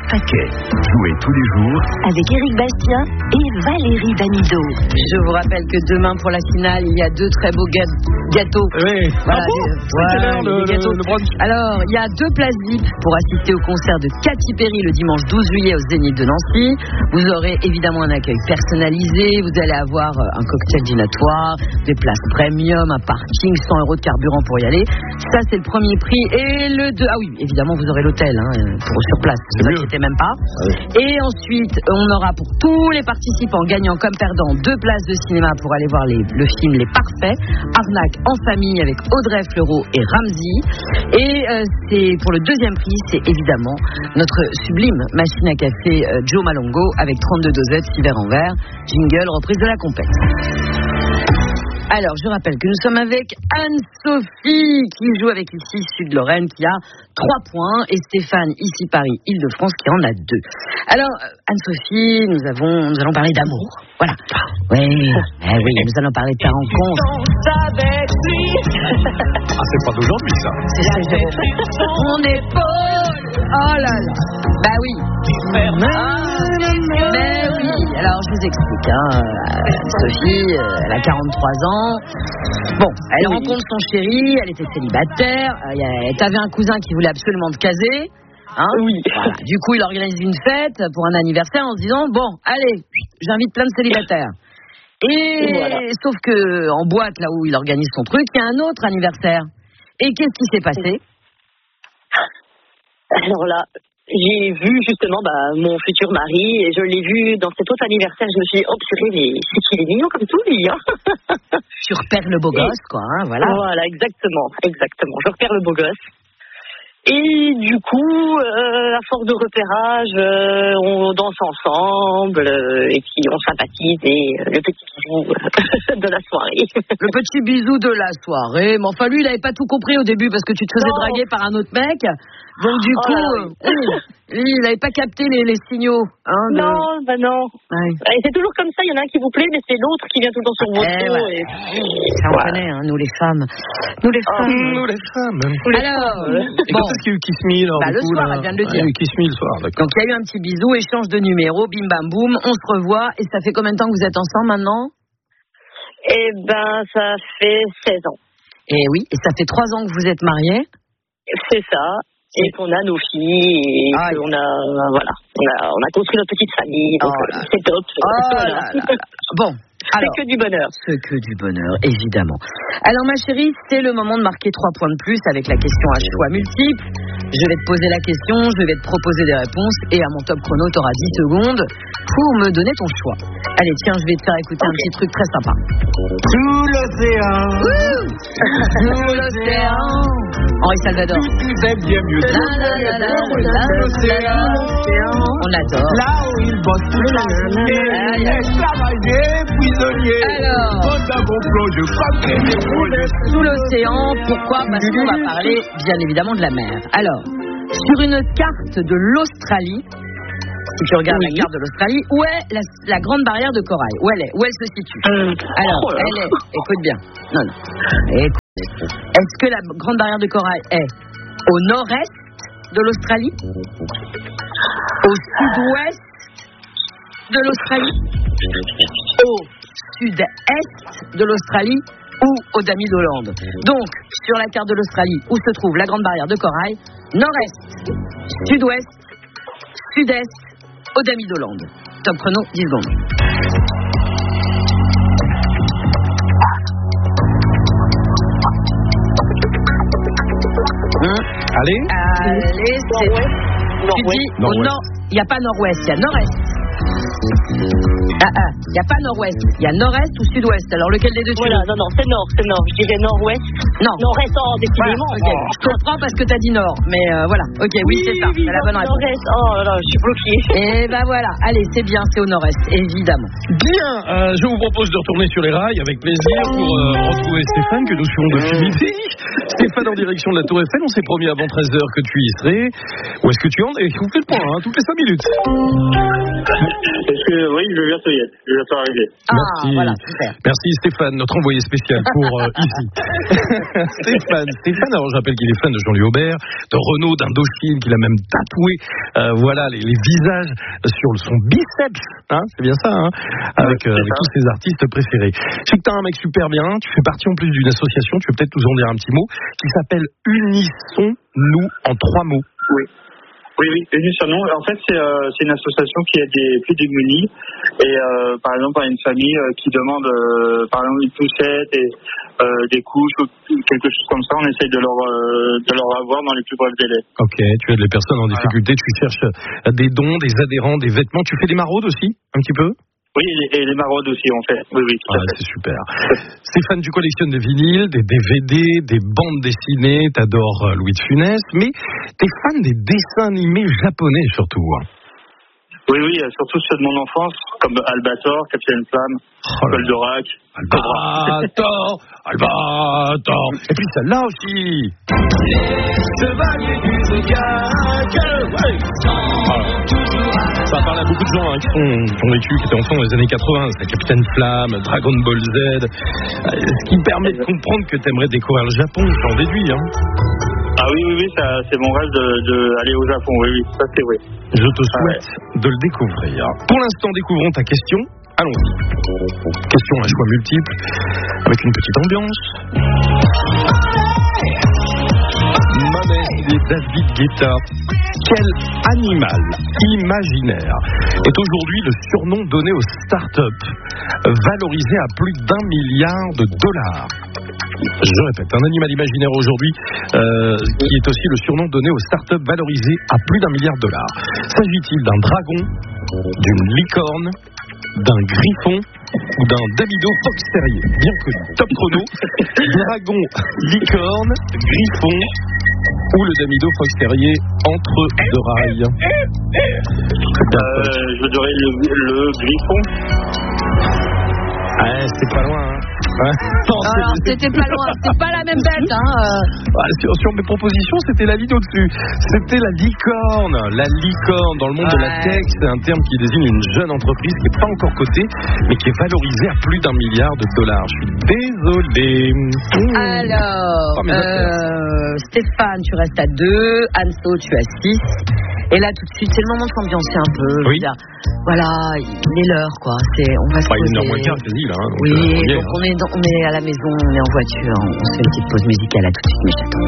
taquet. Jouez tous les jours avec Éric Bastien et Valérie Damido. Je vous rappelle que demain pour la finale, il y a 2 très beaux gâteaux. Oui. Voilà, Le brunch. Alors, il y a 2 places VIP pour assister au concert de Katy Perry le dimanche 12 juillet au Zénith de Nancy. Vous aurez évidemment un accueil personnalisé, vous allez avoir un cocktail dînatoire, des places premium, un parking, 100 € de carburant pour y aller. Ça, c'est le premier prix. Et le 2, ah oui, évidemment, vous aurez l'hôtel sur place, ne vous inquiétez même pas. Et ensuite, on aura pour tous les participants gagnants comme perdants 2 places de cinéma pour aller voir le film Les Parfaits, Arnaque en famille avec Audrey Fleurot et Ramzy. Et c'est pour le deuxième prix, c'est évidemment notre sublime machine à café Joe Malongo avec 32 dosettes, 6 verres en verre, jingle, reprise de la compète. Alors, je rappelle que nous sommes avec Anne-Sophie qui joue avec ici Sud-Lorraine qui a 3 points et Stéphane ici Paris Île-de-France qui en a 2. Alors, Anne-Sophie, nous allons parler d'amour. Voilà. Oui, nous allons parler de ta rencontre. C'est pas d'aujourd'hui ça. C'est mon épaule. Oh là là. Bah oui. Mais oui. Alors, je vous explique. Sophie, elle a 43 ans. Bon, elle rencontre son chéri, elle était célibataire. T'avais un cousin qui voulait absolument te caser. Oui. Voilà. Du coup, il organise une fête pour un anniversaire en se disant bon, allez, j'invite plein de célibataires. Et voilà. Sauf que en boîte, là où il organise son truc, il y a un autre anniversaire. Et qu'est-ce qui s'est passé? Alors là, j'ai vu justement mon futur mari et je l'ai vu dans cet autre anniversaire. Je me suis dit, oh purée, mais c'est qu'il est mignon comme tout, lui. Tu repères le beau gosse, quoi. Voilà. Voilà, exactement. Je repère le beau gosse. Et du coup, à force de repérage, on danse ensemble et puis on sympathise et le petit bisou de la soirée. Le petit bisou de la soirée. Mais enfin, lui, il n'avait pas tout compris au début parce que tu te faisais draguer par un autre mec. Donc du coup, lui, il n'avait pas capté les signaux. Non. Ouais. Et c'est toujours comme ça, il y en a un qui vous plaît, mais c'est l'autre qui vient tout le temps sur vos dos. Ça on connaît, nous les femmes. Nous les femmes. Alors, bon. Qu'est-ce qu'il y a eu Kiss Me là, le soir, elle vient de le dire. Kiss Me le soir, d'accord. Donc il y a eu un petit bisou, échange de numéros, bim bam boum, on se revoit. Et ça fait combien de temps que vous êtes ensemble maintenant? Eh ben, ça fait 16 ans. Et oui, et ça fait 3 ans que vous êtes mariés? C'est ça. Et qu'on a nos filles et qu'on on a construit notre petite famille, donc c'est top. Bon. Alors, c'est que du bonheur. C'est que du bonheur, évidemment. Alors ma chérie, c'est le moment de marquer 3 points de plus avec la question à choix multiple. Je vais te poser la question, je vais te proposer des réponses et à mon top chrono, tu auras 10 secondes pour me donner ton choix. Allez, tiens, je vais te faire écouter un petit truc très sympa. Sous l'océan. Sous l'océan. Henri Salvador. C'est bien mieux. L'océan. On adore. Là où il bosse toute la journée. Travailler, prisonnier. Alors. Sous l'océan, pourquoi? Parce qu'on va parler, bien évidemment, de la mer. Alors, sur une carte de l'Australie, si tu regardes la carte de l'Australie, où est la grande barrière de corail? Où elle se situe? Alors, elle est, écoute bien. Non. Écoute. Est-ce que la grande barrière de corail est au nord-est de l'Australie, au sud-ouest de l'Australie, au sud-est de l'Australie ou aux Amis d'Hollande? Donc, sur la carte de l'Australie, où se trouve la grande barrière de corail? Nord-est, sud-ouest, sud-est, aux Amis d'Hollande. Top chrono, 10 secondes. Allez, c'est... Tu dis au nord, il n'y a pas nord-ouest, il y a nord-est. Il n'y a pas nord-ouest, il y a nord-est ou sud-ouest. Alors lequel des deux tu veux? Non, c'est nord. Je dirais nord-ouest. Non. Nord-est, décidément. Voilà, okay. Je comprends parce que tu as dit nord, mais voilà. Ok, oui, c'est ça, c'est la bonne réponse. Nord-est, je suis bloquée. Et ben voilà, allez, c'est bien, c'est au nord-est, évidemment. Bien, je vous propose de retourner sur les rails avec plaisir pour retrouver Stéphane que nous suivons depuis midi. Stéphane Stéphane en direction de la Tour Eiffel. On s'est promis avant 13h que tu y serais. Où est-ce que tu en es? On fait le point, hein, toutes les 5 minutes. Oui, je vais bientôt y être. Je vais bientôt arriver. Merci. Voilà, super. Merci Stéphane, notre envoyé spécial pour ici. Stéphane, alors je rappelle qu'il est fan de Jean-Louis Aubert, de Renaud, d'Indochine, qu'il a même tatoué les visages sur son biceps, hein, c'est bien ça, hein, avec tous ses artistes préférés. Je sais que t'as un mec super bien, tu fais partie en plus d'une association, tu peux peut-être nous en dire un petit mot, qui s'appelle Unissons-nous en 3 mots. Oui, Unissons-nous. En fait, c'est une association qui aide les plus démunis. Et par exemple, à une famille qui demande, par exemple, une poussette et des couches ou quelque chose comme ça, on essaye de leur avoir dans les plus brefs délais. Ok, tu aides les personnes en difficulté, tu cherches des dons, des adhérents, des vêtements. Tu fais des maraudes aussi, un petit peu? Oui, et les maraudes aussi, on fait. Oui, tout à fait. C'est super. Stéphane, tu collectionnes des vinyles, des DVD, des bandes dessinées, t'adores Louis de Funès, mais t'es fan des dessins animés japonais surtout. Oui, surtout ceux de mon enfance, comme Albator, Capitaine Flamme, Goldorak. Albator. Et puis celle-là aussi. Chevalier du Zodiac. Ça parle à beaucoup de gens qui ont vécu, qui étaient enfants dans les années 80. C'est Capitaine Flamme, Dragon Ball Z. Ce qui me permet de comprendre que t'aimerais découvrir le Japon, j'en déduis. Hein. Ah oui, ça, c'est mon rêve d'aller au Japon, oui, ça c'est vrai. Je te souhaite de le découvrir. Pour l'instant, découvrons ta question. Allons-y. Question à choix multiples, avec une petite ambiance. Mohamed et David Guetta. Quel animal imaginaire est aujourd'hui le surnom donné aux startups valorisé à plus d'1 milliard de dollars? Je répète, un animal imaginaire aujourd'hui qui est aussi le surnom donné aux startups valorisées à plus d'1 milliard de dollars. S'agit-il d'un dragon, d'une licorne, d'un griffon ou d'un Davido Fox Terrier? Bien connu. Top chrono. Dragon, licorne, griffon ou le Davido Fox Terrier entre deux rails? Je dirais le griffon. C'est pas loin, hein. Alors, c'était pas loin, c'était pas la même bête, hein. Sur mes propositions, c'était la ligne au-dessus. C'était la licorne. La licorne, dans le monde de la tech, c'est un terme qui désigne une jeune entreprise qui n'est pas encore cotée, mais qui est valorisée à plus d'1 milliard de dollars. Je suis désolé. Alors, Stéphane, tu restes à 2. Anso, tu as 6. Et là, tout de suite, c'est le moment de s'ambiancer un peu. Oui. Voilà, il est l'heure, quoi. On va se poser. Il est 1h15, quasi, là. Oui, donc on est à la maison, on est en voiture, on se fait une petite pause musicale. À tout de suite, mes chatons.